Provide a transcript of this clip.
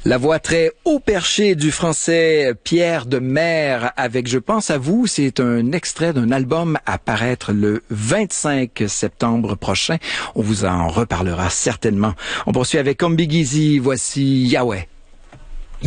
La voix très haut perchée du français Pierre Demers avec Je pense à vous, c'est un extrait d'un album à paraître le 25 septembre prochain. On vous en reparlera certainement. On poursuit avec Combigisi, voici Yahweh.